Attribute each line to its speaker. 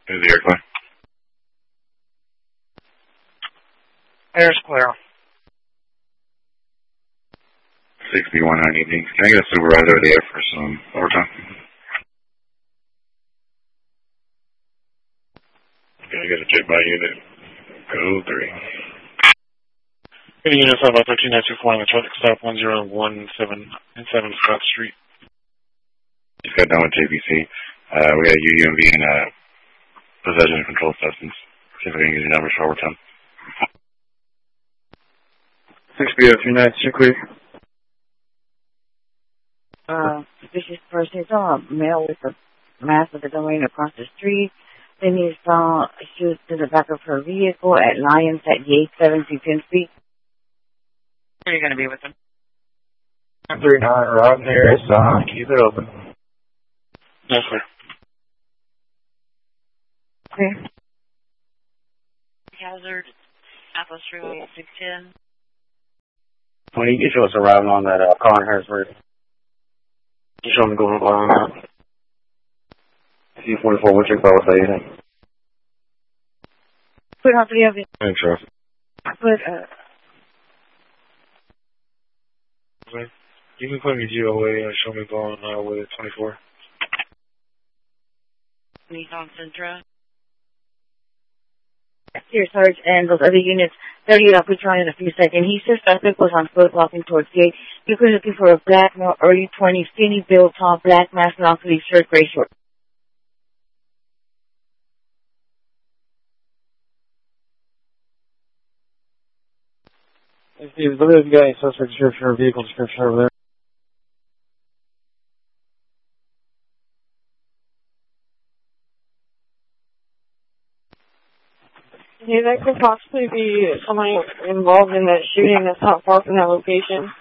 Speaker 1: Is the air clear?
Speaker 2: Air's clear.
Speaker 1: 61 evenings. Can I get a supervisor of the air for some overtime? Can I get a check by unit? Code 3.
Speaker 2: Any units about 13924 on the traffic stop 1017 Scott Street.
Speaker 1: Just got done with JPC. We got a UUMV and possession of controlled substance. See if we can get your numbers for overtime.
Speaker 3: 6B029, you're clear.
Speaker 4: Suspicious person saw a male with a mask with a domain across the street. Then he saw shoot to the back of her vehicle at Lyons at Yates 1710 Street. Where are you going to be with him?
Speaker 3: 39, right there. It's keep it open.
Speaker 2: Yes, sir.
Speaker 4: Okay.
Speaker 5: Hazard, Apple Freeway 610.
Speaker 3: When you get us arriving on that car in Harrisburg, you show them going along that. C-44, what's your call with anything?
Speaker 4: Put on 3 of you.
Speaker 1: Thanks, Ross.
Speaker 2: You can put me GOA and show me going with 24.
Speaker 5: Nissan Sentra.
Speaker 4: Here, Sarge, and those other units. 30, I'll put you on in a few seconds. He says suspect was on foot walking towards gate. You could looking for a black, male, early 20s, skinny build, tall, black mask, long sleeve shirt, gray shorts.
Speaker 3: Hey, Steve, let me know if you got any suspect description or vehicle description over there.
Speaker 6: Yeah, that could possibly be somebody involved in that shooting that's not far from that location.